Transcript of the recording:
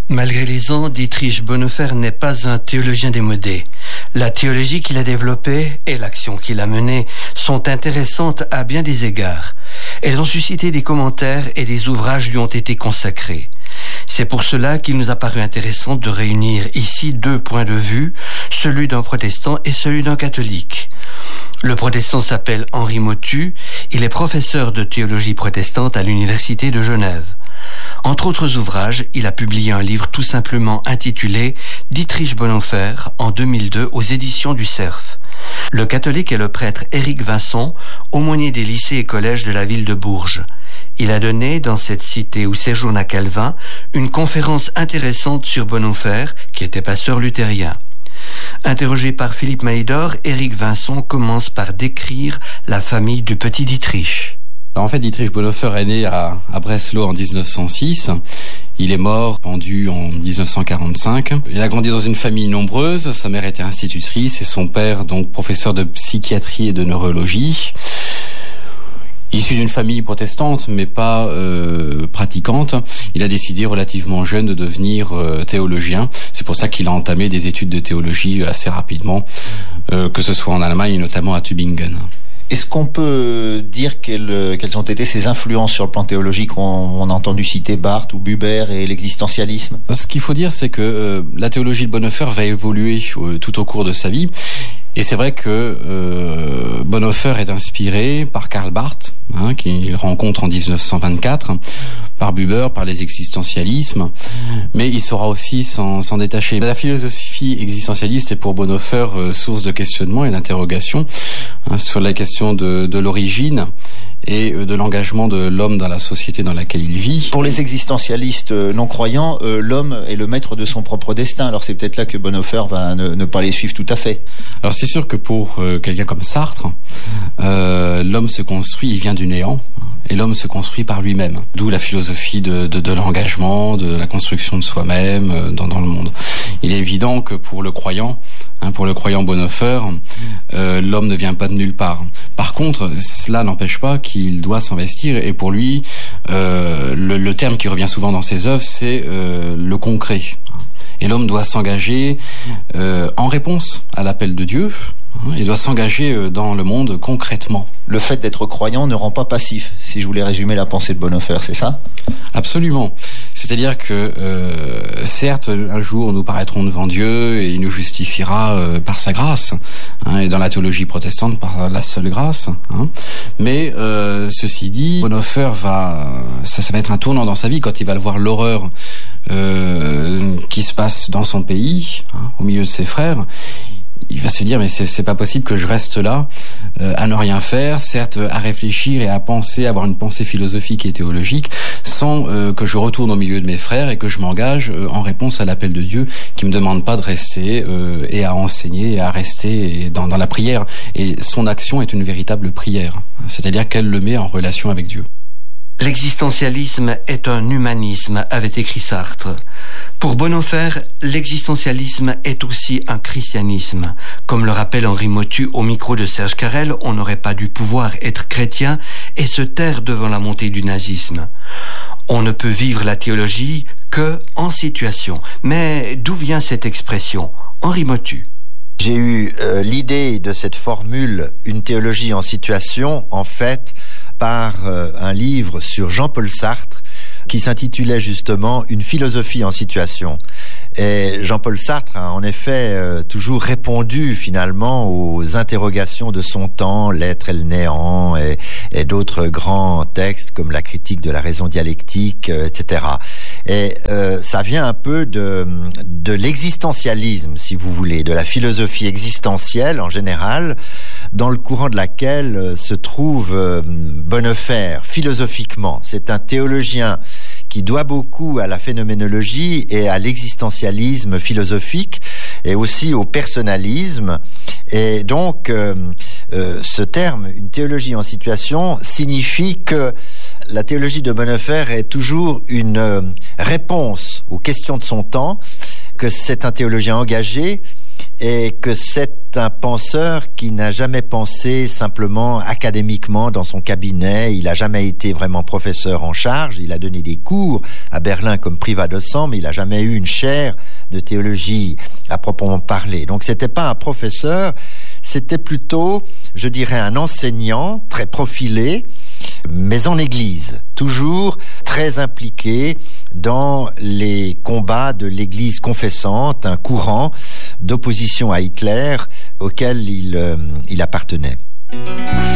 Malgré les ans, Dietrich Bonhoeffer n'est pas un théologien démodé. La théologie qu'il a développée et l'action qu'il a menée sont intéressantes à bien des égards. Elles ont suscité des commentaires et des ouvrages lui ont été consacrés. C'est pour cela qu'il nous a paru intéressant de réunir ici deux points de vue, celui d'un protestant et celui d'un catholique. Le protestant s'appelle Henri Motu, il est professeur de théologie protestante à l'Université de Genève. Entre autres ouvrages, il a publié un livre tout simplement intitulé « Dietrich Bonhoeffer » en 2002 aux éditions du Cerf. Le catholique est le prêtre Éric Vincent, aumônier des lycées et collèges de la ville de Bourges. Il a donné, dans cette cité où séjourna Calvin, une conférence intéressante sur Bonhoeffer, qui était pasteur luthérien. Interrogé par Philippe Maïdor, Éric Vincent commence par décrire la famille du petit Dietrich. En fait, Dietrich Bonhoeffer est né à Breslau en 1906. Il est mort, pendu en 1945. Il a grandi dans une famille nombreuse. Sa mère était institutrice et son père, donc professeur de psychiatrie et de neurologie. Issu d'une famille protestante, mais pas pratiquante, il a décidé relativement jeune de devenir théologien. C'est pour ça qu'il a entamé des études de théologie assez rapidement, que ce soit en Allemagne et notamment à Tübingen. Est-ce qu'on peut dire quelles ont été ses influences sur le plan théologique? On a entendu citer Barth ou Buber et l'existentialisme. Ce qu'il faut dire, c'est que la théologie de Bonhoeffer va évoluer tout au cours de sa vie. Et c'est vrai que Bonhoeffer est inspiré par Karl Barth, qu'il rencontre en 1924, par Buber, par les existentialismes, mais il saura aussi s'en détacher. La philosophie existentialiste est pour Bonhoeffer source de questionnement et d'interrogation sur la question de l'origine et de l'engagement de l'homme dans la société dans laquelle il vit. Pour les existentialistes non-croyants, l'homme est le maître de son propre destin. Alors c'est peut-être là que Bonhoeffer va ne pas les suivre tout à fait. Alors c'est sûr que pour quelqu'un comme Sartre, l'homme se construit, il vient du néant, et l'homme se construit par lui-même. D'où la philosophie de l'engagement, de la construction de soi-même dans le monde. Il est évident que pour le croyant Bonhoeffer, l'homme ne vient pas de nulle part. Par contre, cela n'empêche pas qu'il doit s'investir, et pour lui, le terme qui revient souvent dans ses œuvres, c'est le concret. Et l'homme doit s'engager en réponse à l'appel de Dieu. Il doit s'engager dans le monde concrètement. Le fait d'être croyant ne rend pas passif, si je voulais résumer la pensée de Bonhoeffer, c'est ça? Absolument. C'est-à-dire que, certes, un jour nous paraîtrons devant Dieu et il nous justifiera par sa grâce, et dans la théologie protestante par la seule grâce. Mais ceci dit, Bonhoeffer ça va être un tournant dans sa vie quand il va voir l'horreur qui se passe dans son pays, au milieu de ses frères. Il va se dire, mais c'est pas possible que je reste là à ne rien faire, certes à réfléchir et à penser, avoir une pensée philosophique et théologique, sans que je retourne au milieu de mes frères et que je m'engage en réponse à l'appel de Dieu qui me demande pas de rester et à enseigner et à rester dans la prière. Et son action est une véritable prière, c'est-à-dire qu'elle le met en relation avec Dieu. L'existentialisme est un humanisme, avait écrit Sartre. Pour Bonhoeffer, l'existentialisme est aussi un christianisme. Comme le rappelle Henri Motu au micro de Serge Carrel, on n'aurait pas dû pouvoir être chrétien et se taire devant la montée du nazisme. On ne peut vivre la théologie que en situation. Mais d'où vient cette expression? Henri Motu. J'ai eu l'idée de cette formule « une théologie en situation » en fait par un livre sur Jean-Paul Sartre qui s'intitulait justement « Une philosophie en situation ». Et Jean-Paul Sartre a en effet toujours répondu finalement aux interrogations de son temps, L'être et le néant, et d'autres grands textes comme La critique de la raison dialectique, etc. Et ça vient un peu de l'existentialisme, si vous voulez, de la philosophie existentielle en général, dans le courant de laquelle se trouve Bonhoeffer philosophiquement. C'est un théologien qui doit beaucoup à la phénoménologie et à l'existentialisme philosophique et aussi au personnalisme. Et donc, ce terme, une théologie en situation, signifie que la théologie de Bonhoeffer est toujours une réponse aux questions de son temps, que c'est un théologien engagé et que c'est un penseur qui n'a jamais pensé simplement académiquement dans son cabinet. Il n'a jamais été vraiment professeur en charge. Il a donné des cours à Berlin comme privat-docent, mais il n'a jamais eu une chaire de théologie à proprement parler. Donc c'était pas un professeur, c'était plutôt, je dirais, un enseignant très profilé, mais en Église, toujours très impliqué dans les combats de l'Église confessante, un courant d'opposition à Hitler auquel il appartenait.